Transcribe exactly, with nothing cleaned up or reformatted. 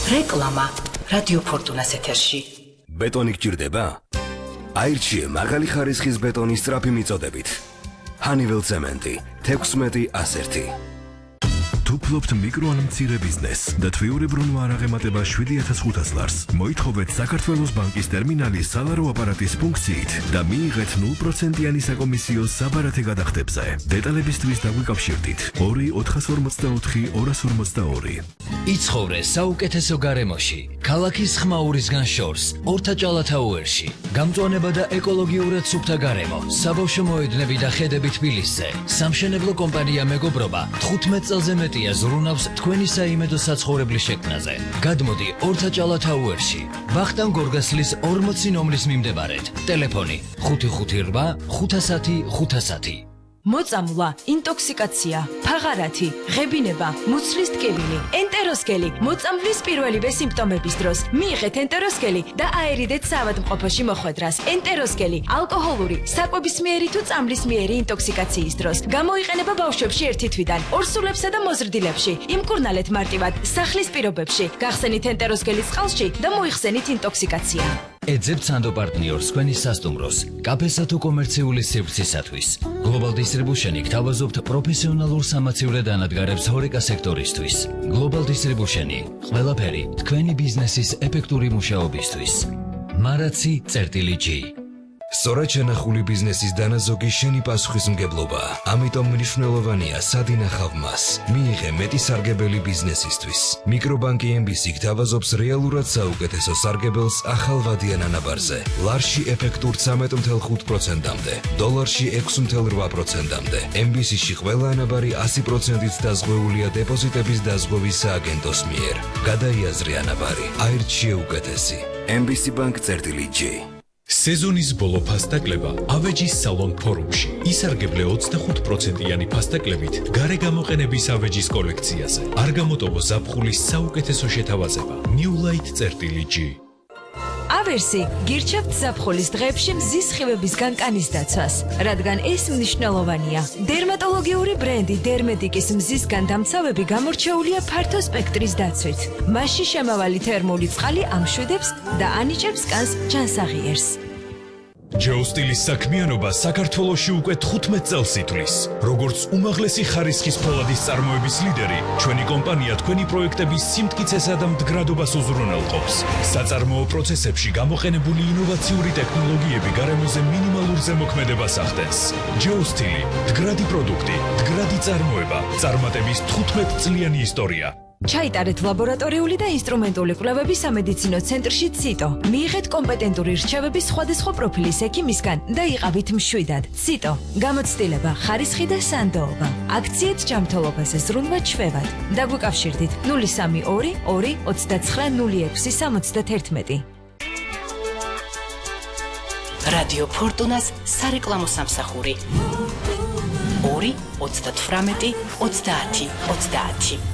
რეკლამა რადიო ფორტუნას ეთერში. ბეტონი გჭირდება? აირჩიე მაღალი ხარისხის ბეტონის სწრაფი მიწოდებით. ჰანიվել ცემენტი თექვსმეტი ასერთი. თუ ფლობთ მიკრო ან მცირე ბიზნესს და თვიურებრუნვა არ აღემატება შვიდი ათას ხუთას ლარს, მოითხოვეთ საქართველოს ბანკის ტერმინალის სალარო აპარატის ფუნქციით და მიიღეთ ნულ პროცენტიანი საკომისიო საბარათე გადახდებზე. დეტალებისთვის დაგვიკავშირდით ორი ოთხას ორმოცდაოთხი ორას ორმოცდაორი. იცხოვრე საუკეთესო გარემოში, ქალაქის ხმაურისგან შორს, ორთაჭალათაუერში. გამწვანება და ეკოლოგიურად სუფთა გარემო, საბავშვო მოედნები და ხედები თბილისზე. სამშენებლო კომპანია მეგობრობა თხუთმეტ წელზე მეტია ზრუნავს თქვენი საიმედო საცხოვრებლის შექმნაზე. გადმოდი ორთაჭალათაუერში, ვახტანგ გორგასლის ორმოცი ნომრის მიმდებარედ. ტელეფონი ხუთი ხუთი რვა ხუთასათი ხუთასათი. მოწამვლა, ინტოქსიკაცია, ფაღარათი, ღებინება, მუცლის ტკივილი, ენტეროსკელი, მოწამვლის პირველივე სიმპტომების დროს მიიღეთ ენტეროსკელი და აერიდეთ საავადმყოფოში მოხვედრას. ენტეროსკელი ალკოჰოლური, საკვებისმიერი თუ წამლისმიერი ინტოქსიკაციის დროს გამოიყენება ბავშვებში ერთი თვიდან, ორსულებსა და მოზრდილებში. იმკურნალეთ მარტივად სახლის პირობებში, გახსენით ენტეროსკელის წყალში და მოიხსენით ინტოქსიკაცია. ეძებთ სანდო პარტნიორს თქვენი სასტუმროს, კაფესა თუ კომერციული სივრცისათვის. Global Distribution-ი გთავაზობთ პროფესიონალურ სამაცივრე დანადგარებს ჰორეკა სექტორისთვის. Global Distribution-ი ყველაფერი თქვენი ბიზნესის ეფექტური მუშაობისთვის. მარაცი წერტილი G. სწორად შენახული ბიზნესის დანაზოგი შენი პასუხისმგებლობა. ამიტომ მნიშვნელოვანია სად ინახავ მას. მიიღე მეტი სარგებელი ბიზნესისთვის. მიკრობანკი ემ ბი სი გთავაზობს რეალურად საუკეთესო სარგებელს ახალ ვადიან ანაბარზე. ლარში ეფექტურ ცამეტ ათი ხუთი პროცენტამდე, დოლარში ექვსი ათი რვა პროცენტამდე. ემ ბი სი-ში ყველა ანაბარი ასი პროცენტით დაზღვეულია დეპოზიტების დაზღვევის სააგენტოს მიერ. გადაიაზრე ანაბარი, აირჩიე უკეთესი. ემ ბი სი ბანკ წერტილი G. სეზონის ბოლო ფასტაკლება ავეჯის სალონ ფორუმში. ისარგებლე ოცდახუთ პროცენტიანი ფასტაკლებით გარე გამოყენების ავეჯის კოლექციაზე. არ გამოტოვო ზაფხულის საუკეთესო შეთავაზება. New Light წერტილი G. ავერსი გირჩევთ ზაფხულის დღეებში მზის სხივებისგან კანის დაცვას, რადგან ეს მნიშვნელოვანია. დერმატოლოგიური ბრენდი დერმედიკის მზისგან დამცავები გამორჩეულია ფართო სპექტრის დაცვით. მასში შემავალი თერმული წყალი ამშვიდებს და ანიჭებს კანს ჯანსაღიერს. ჯეოსტილის საქმიანობა საქართველოში უკვე თხუთმეტ წელს ითვლის. როგორც უმაღლესი ხარისხის ფოლადის წარმოების ლიდერი, ჩვენი კომპანია თქვენი პროექტების სიმტკიცესა და მდგრადობას უზრუნველყოფს. საწარმოო პროცესებში გამოყენებული ინოვაციური ტექნოლოგიები გარემოზე მინიმალურ ზემოქმედებას ახდენს. ჯეოსტილი, მდგრადი პროდუქტი, მდგრადი წარმოება, წარმატების თხუთმეტ წლიანი ისტორია. ჩაიტარეთ ლაბორატორიული და ინსტრუმენტული კვლევები სამედიცინო ცენტრში ციტო. მიიღეთ კომპეტენტური რჩევები სხვადასხვა პროფილის ექიმისგან და იყავით მშვიდად. ციტო, გამოცდილება, ხარისხი და სანდოობა. აქციით ჯანმრთელობაზე ზრუნვა ჩვევად. დაგვიკავშირდით ნული სამი ორი ორი ოცდაცხრა ნული ექვსი სამოცდათერთმეტი. რადიო ფორტუნას სარეკლამო სამსახური ორი ოცდათვრამეტი ოცდაათი ოცდაათი.